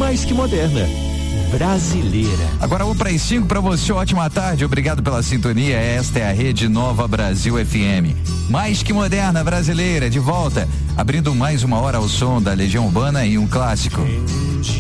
Mais que moderna. Brasileira. Agora 1:05 para você, ótima tarde, obrigado pela sintonia. Esta é a Rede Nova Brasil FM. Mais que moderna, brasileira, de volta, abrindo mais uma hora ao som da Legião Urbana e um clássico.